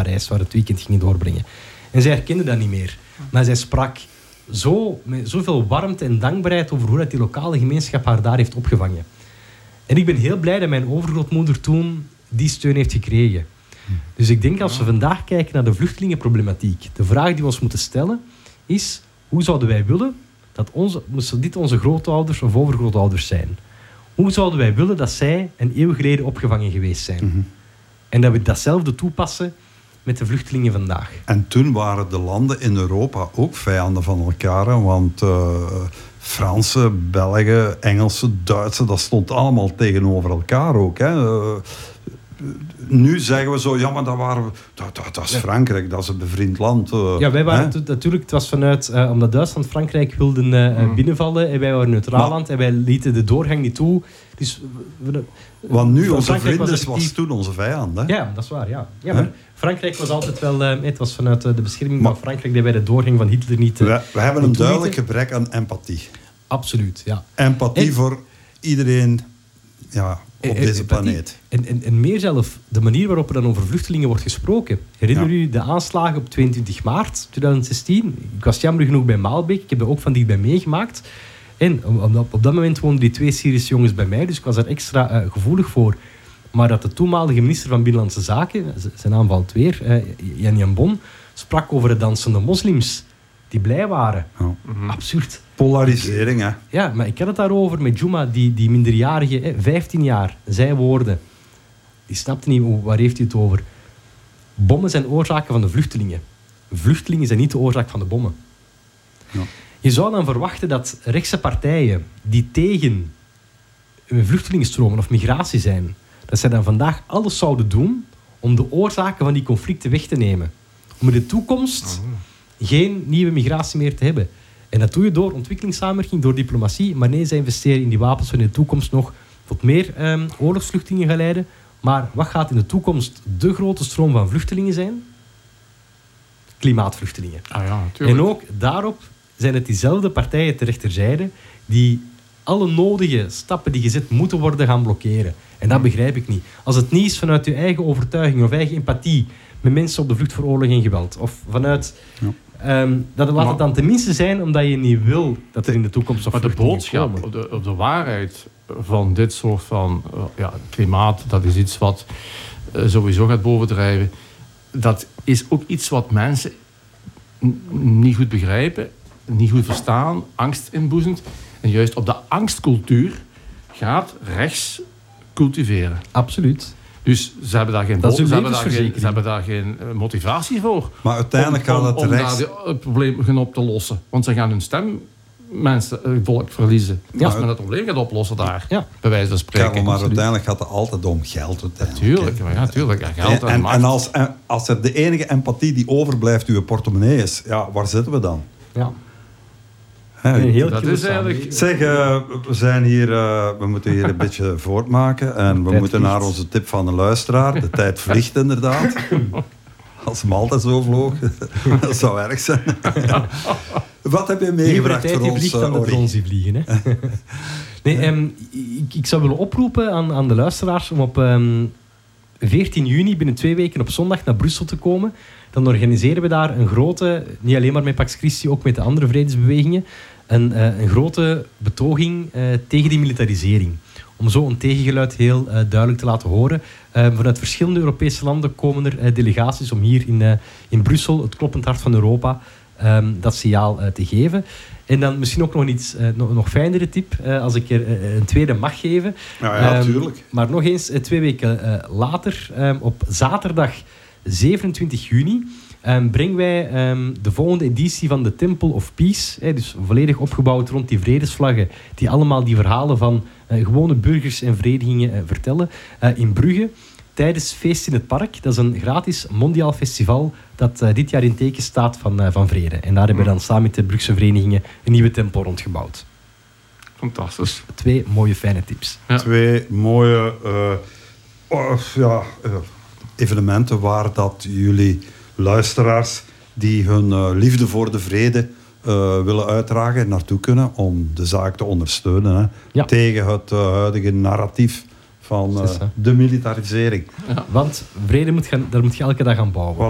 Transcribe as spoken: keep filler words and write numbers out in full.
Parijs, waar het weekend gingen doorbrengen. En zij herkende dat niet meer. Maar zij sprak zo, met zoveel warmte en dankbaarheid over hoe dat die lokale gemeenschap haar daar heeft opgevangen. En ik ben heel blij dat mijn overgrootmoeder toen die steun heeft gekregen. Dus ik denk als we vandaag kijken naar de vluchtelingenproblematiek, de vraag die we ons moeten stellen is, hoe zouden wij willen dat onze, moesten dit onze grootouders of overgrootouders zijn, hoe zouden wij willen dat zij een eeuw geleden opgevangen geweest zijn? Mm-hmm. En dat we datzelfde toepassen met de vluchtelingen vandaag. En toen waren de landen in Europa ook vijanden van elkaar. Hè? Want uh, Fransen, Belgen, Engelsen, Duitsen, dat stond allemaal tegenover elkaar ook. Hè? Uh, nu zeggen we zo, ja, maar dat, waren we, dat, dat, dat is Frankrijk, dat is een bevriend land. Uh, ja, wij waren t- natuurlijk, het was vanuit, uh, omdat Duitsland Frankrijk wilden uh, mm. binnenvallen en wij waren neutraal maar, land en wij lieten de doorgang niet toe. Dus, we, we, want nu, onze vrienden was, was toen onze vijand. Hè? Ja, dat is waar, ja. ja maar Frankrijk was altijd wel, uh, het was vanuit uh, de bescherming maar, van Frankrijk dat wij de doorgang van Hitler niet uh, We, we hebben een duidelijk gebrek aan empathie. Absoluut, ja. Empathie en, voor iedereen... Ja, op en, deze planeet. En, en, en meer zelf, de manier waarop er dan over vluchtelingen wordt gesproken. Herinner ja. u de aanslagen op tweeëntwintig maart tweeduizend zestien? Ik was jammer genoeg bij Maalbeek. Ik heb er ook van dichtbij meegemaakt. En op, op dat moment woonden die twee Syrische jongens bij mij, dus ik was daar extra uh, gevoelig voor. Maar dat de toenmalige minister van Binnenlandse Zaken, zijn naam valt weer, uh, Jan Jan Bon, sprak over de dansende moslims die blij waren. Ja. Mm-hmm. Absurd. Polarisering, hè? Ja, maar ik had het daarover met Juma, die, die minderjarige, hè, vijftien jaar, zei woorden. Die snapte niet, waar heeft hij het over? Bommen zijn oorzaken van de vluchtelingen. Vluchtelingen zijn niet de oorzaak van de bommen. Ja. Je zou dan verwachten dat rechtse partijen die tegen vluchtelingenstromen of migratie zijn, dat zij dan vandaag alles zouden doen om de oorzaken van die conflicten weg te nemen. Om in de toekomst geen nieuwe migratie meer te hebben. En dat doe je door ontwikkelingssamenwerking, door diplomatie. Maar nee, zij investeren in die wapens die in de toekomst nog tot meer um, oorlogsvluchtelingen gaan leiden. Maar wat gaat in de toekomst de grote stroom van vluchtelingen zijn? Klimaatvluchtelingen. Ah ja, natuurlijk. En ook daarop zijn het diezelfde partijen ter rechterzijde die alle nodige stappen die gezet moeten worden gaan blokkeren. En dat begrijp ik niet. Als het niet is vanuit je eigen overtuiging of eigen empathie met mensen op de vlucht voor oorlog en geweld. Of vanuit... Ja. Um, dat laat het dan tenminste zijn omdat je niet wil dat er in de toekomst nog maar de boodschap op de, op de waarheid van dit soort van uh, ja, klimaat, dat is iets wat uh, sowieso gaat bovendrijven. Dat is ook iets wat mensen n- niet goed begrijpen, niet goed verstaan, angst inboezemt. En juist op de angstcultuur gaat rechts cultiveren. Absoluut. Dus ze hebben daar geen, bo- ze hebben daar geen, ze hebben daar geen motivatie voor. Maar uiteindelijk gaat het om, om rechts... daar het probleem op te lossen. Want ze gaan hun stem, mensen, het volk verliezen. Ja, als men het probleem gaat oplossen daar, ja. bij wijze van spreken. Karel, maar uiteindelijk gaat het altijd om geld. Natuurlijk, ja, natuurlijk. Ja, geld en, en, en, en als, als er de enige empathie die overblijft uw portemonnee is, ja, waar zitten we dan? Ja. Hey, heel dat is eigenlijk... Zeg, uh, we zijn hier, uh, we moeten hier een beetje voortmaken en we tijd moeten vliegt. naar onze tip van de luisteraar. De tijd vliegt inderdaad. Als hem altijd zo vloog, dat zou erg zijn. Wat heb je meegebracht voor voor ons, vliegt dan de drons die vliegen. Hè? nee, um, ik, ik zou willen oproepen aan, aan de luisteraars om op um, veertien juni, binnen twee weken op zondag, naar Brussel te komen. Dan organiseren we daar een grote, niet alleen maar met Pax Christi, ook met de andere vredesbewegingen, een, uh, een grote betoging uh, tegen die militarisering. Om zo een tegengeluid heel uh, duidelijk te laten horen. Uh, vanuit verschillende Europese landen komen er uh, delegaties om hier in, uh, in Brussel, het kloppend hart van Europa, um, dat signaal uh, te geven. En dan misschien ook nog een iets uh, nog, nog fijnere tip, uh, als ik er uh, een tweede mag geven. Ja, ja, um, tuurlijk. Maar nog eens, uh, twee weken uh, later, um, op zaterdag zevenentwintig juni, um, brengen wij um, de volgende editie van de Temple of Peace. Hè, dus volledig opgebouwd rond die vredesvlaggen, die allemaal die verhalen van uh, gewone burgers en verenigingen uh, vertellen. Uh, in Brugge, tijdens Feest in het Park. Dat is een gratis mondiaal festival dat uh, dit jaar in teken staat van, uh, van vrede. En daar hebben we dan samen met de Brugse verenigingen een nieuwe tempel rondgebouwd. Fantastisch. Twee mooie, fijne tips. Ja. Twee mooie uh, uh, ja, uh, evenementen waar dat jullie luisteraars die hun uh, liefde voor de vrede uh, willen uitdragen naartoe kunnen om de zaak te ondersteunen. Hè, ja. Tegen het uh, huidige narratief van uh, de militarisering. Ja. Want vrede moet gaan, daar moet je elke dag aan bouwen.